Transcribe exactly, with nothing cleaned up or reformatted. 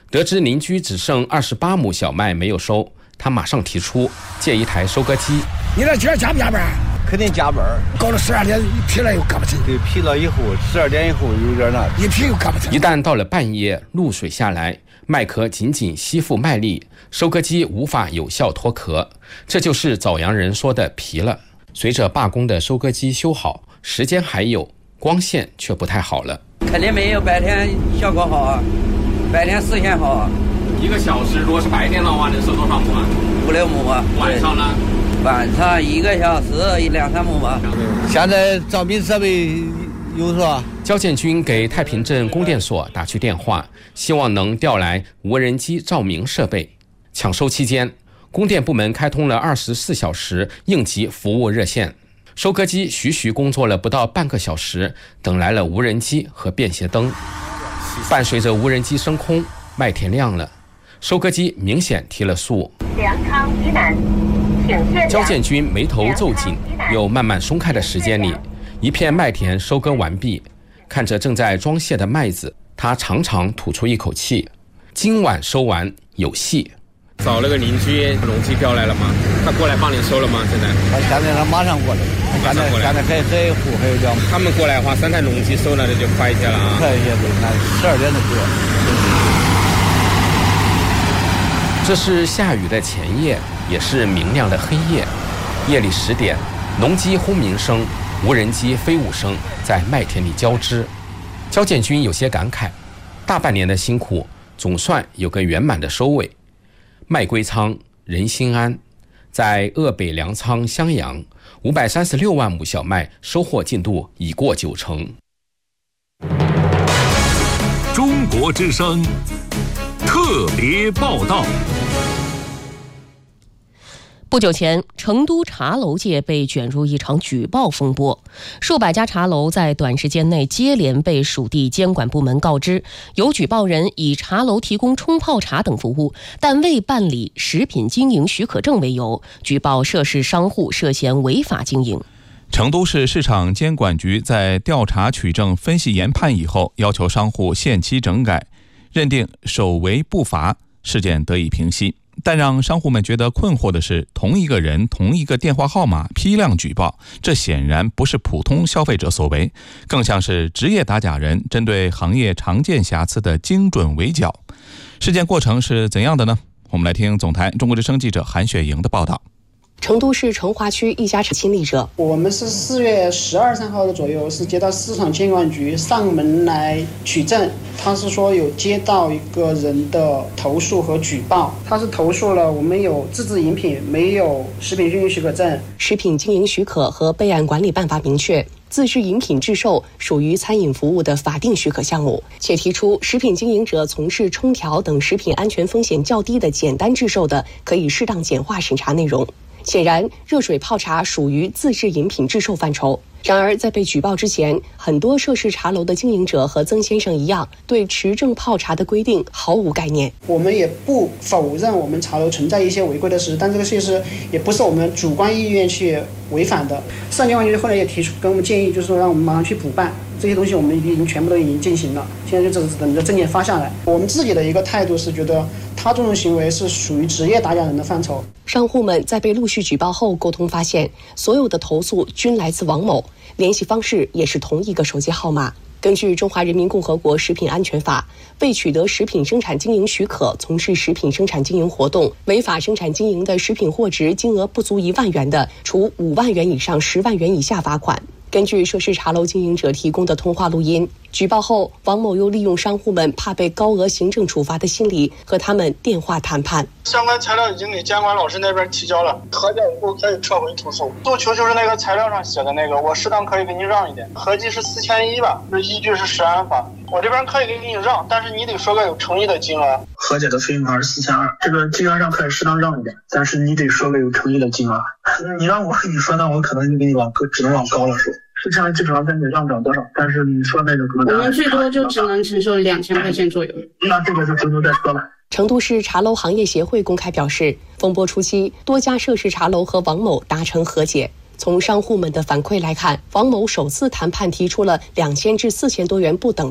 得知邻居只剩二十八亩小麦没有收，他马上提出借一台收割机。 你那今儿加不加班？ 肯定加班。 搞了十二点，一批了又干不成。 对，批了以后，十二点以后有点难， 一批又干不成。 一旦到了半夜，露水下来，麦壳紧紧吸附麦粒，收割机无法有效脱壳，这就是枣阳人说的皮了。随着罢工的收割机修好，时间还有，光线却不太好了。 肯定没有白天效果好啊，白天视线好啊。 一个小时如果是白天的话，能收多少亩啊？ 五六亩啊。 晚上呢？ 晚上一个小时两三亩吧。 现在招聘设备有是吧？ 交建军给太平镇供电所打去电话，希望能调来无人机照明设备。抢收期间，供电部门开通了二十四小时应急服务热线，收割机徐徐工作了不到半个小时，等来了无人机和便携灯。伴随着无人机升空，麦田亮了，收割机明显提了速。 粮仓以南，请交建军眉头皱紧，又慢慢松开的时间里，一片麦田收割完毕，看着正在装卸的麦子，他长长吐出一口气，今晚收完有戏。找了个邻居，农机调来了吗？他过来帮你收了吗？现在？ 他现在他马上过来， 马上过来。 现在还还户还有两。 他们过来的话，三台农机收了，这就快一些了啊。 快一些，对，那十二点就过。 这是下雨的前夜，也是明亮的黑夜。夜里十点，农机轰鸣声、无人机飞舞声在麦田里交织。交建军有些感慨，大半年的辛苦，总算有个圆满的收尾。麦归仓，人心安。在鄂北粮仓襄阳，五百三十六万亩小麦收获进度已过九成。 中国之声特别报道。 不久前，成都茶楼界被卷入一场举报风波，数百家茶楼在短时间内接连被属地监管部门告知，有举报人以茶楼提供冲泡茶等服务，但未办理食品经营许可证为由，举报涉事商户涉嫌违法经营。 成都市市场监管局在调查取证分析研判以后，要求商户限期整改，认定守违不罚，事件得以平息。但让商户们觉得困惑的是，同一个人、同一个电话号码批量举报，这显然不是普通消费者所为，更像是职业打假人针对行业常见瑕疵的精准围剿。事件过程是怎样的呢？我们来听总台中国之声记者韩雪莹的报道。 成都市成华区一家亲历者， 我们是四月十二三号的左右是接到市场监管局上门来取证，他是说有接到一个人的投诉和举报，他是投诉了我们有自制饮品没有食品经营许可证。 食品经营许可和备案管理办法明确，自制饮品制售属于餐饮服务的法定许可项目，且提出食品经营者从事冲调等食品安全风险较低的简单制售的，可以适当简化审查内容。显然，热水泡茶属于自制饮品制售范畴。然而，在被举报之前，很多涉事茶楼的经营者和曾先生一样，对持证泡茶的规定毫无概念。 我们也不否认我们茶楼存在一些违规的事，但这个事实也不是我们主观意愿去违反的。市场监管局后来也提出跟我们建议，就是说让我们马上去补办这些东西，我们已经全部都已经进行了，现在就只是等着证件发下来。我们自己的一个态度是觉得他这种行为是属于职业打假人的范畴。 商户们在被陆续举报后沟通发现，所有的投诉均来自王某，联系方式也是同一个手机号码。根据《中华人民共和国食品安全法》，未取得食品生产经营许可从事食品生产经营活动，违法生产经营的食品货值金额不足一万元的，处五万元以上十万元以下罚款。根据涉事茶楼经营者提供的通话录音，举报后，王某又利用商户们怕被高额行政处罚的心理，和他们电话谈判。 相关材料已经给监管老师那边提交了，核检以后可以撤回投诉。诉求就是那个材料上写的那个，我适当可以给你让一点，合计是四千一吧，这依据是食安法。我这边可以给你让，但是你得说个有诚意的金额。 和解的费用还是四千二，这个金额上可以适当让一点，但是你得说个有诚意的金额。你让我跟你说，那我可能就给你往只能往高了说。四千二基本上跟你让不了多少，但是你说那个可能我们最多就只能承受两千块钱左右。 那这个就回头再说了。 成都市茶楼行业协会公开表示，风波初期，多家涉事茶楼和王某达成和解。从商户们的反馈来看，王某首次谈判提出了两千至四千多元不等